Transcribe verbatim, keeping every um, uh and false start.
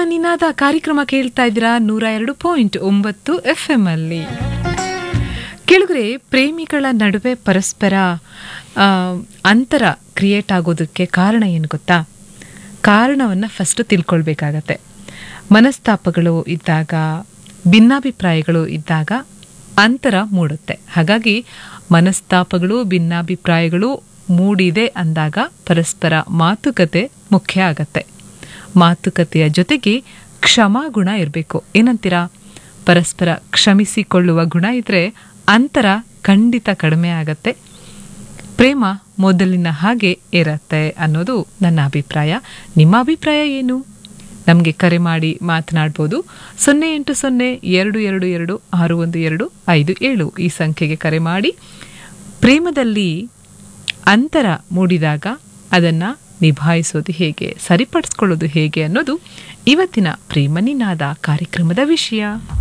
ನಿನಾದ ಕಾರ್ಯಕ್ರಮ ಕೇಳ್ತಾ ಇದ್ದೀರಾ ನೂರ ಎರಡು ಪಾಯಿಂಟ್ ಒಂಬತ್ತು ಎಫ್ ಎಂ ಅಲ್ಲಿ. ಕೆಳಗರೆ ಪ್ರೇಮಿಗಳ ನಡುವೆ ಪರಸ್ಪರ ಅಂತರ ಕ್ರಿಯೇಟ್ ಆಗೋದಕ್ಕೆ ಕಾರಣ ಏನು ಗೊತ್ತಾ? ಕಾರಣವನ್ನು ಫಸ್ಟ್ ತಿಳ್ಕೊಳ್ಬೇಕಾಗತ್ತೆ. ಮನಸ್ತಾಪಗಳು ಇದ್ದಾಗ, ಭಿನ್ನಾಭಿಪ್ರಾಯಗಳು ಇದ್ದಾಗ ಅಂತರ ಮೂಡುತ್ತೆ. ಹಾಗಾಗಿ ಮನಸ್ತಾಪಗಳು ಭಿನ್ನಾಭಿಪ್ರಾಯಗಳು ಮೂಡಿದೆ ಅಂದಾಗ ಪರಸ್ಪರ ಮಾತುಕತೆ ಮುಖ್ಯ ಆಗತ್ತೆ. ಮಾತುಕತೆಯ ಜೊತೆಗೆ ಕ್ಷಮಾಗುಣ ಇರಬೇಕು. ಏನಂತೀರಾ? ಪರಸ್ಪರ ಕ್ಷಮಿಸಿಕೊಳ್ಳುವ ಗುಣ ಇದ್ರೆ ಅಂತರ ಖಂಡಿತ ಕಡಿಮೆ ಆಗತ್ತೆ, ಪ್ರೇಮ ಮೊದಲಿನ ಹಾಗೆ ಇರತ್ತೆ ಅನ್ನೋದು ನನ್ನ ಅಭಿಪ್ರಾಯ. ನಿಮ್ಮ ಅಭಿಪ್ರಾಯ ಏನು? ನಮಗೆ ಕರೆ ಮಾಡಿ ಮಾತನಾಡ್ಬೋದು. ಸೊನ್ನೆ ಎಂಟು ಸೊನ್ನೆ ಎರಡು ಎರಡು ಎರಡು ಆರು ಒಂದು ಎರಡು ಐದು ಏಳು ಈ ಸಂಖ್ಯೆಗೆ ಕರೆ ಮಾಡಿ ಪ್ರೇಮದಲ್ಲಿ ಅಂತರ ಮೂಡಿದಾಗ ಅದನ್ನು ನಿಭಾಯಿಸೋದು ಹೇಗೆ, ಸರಿಪಡಿಸ್ಕೊಳ್ಳೋದು ಹೇಗೆ ಅನ್ನೋದು ಇವತ್ತಿನ ಪ್ರೇಮ ನಿನಾದ ಕಾರ್ಯಕ್ರಮದ ವಿಷಯ.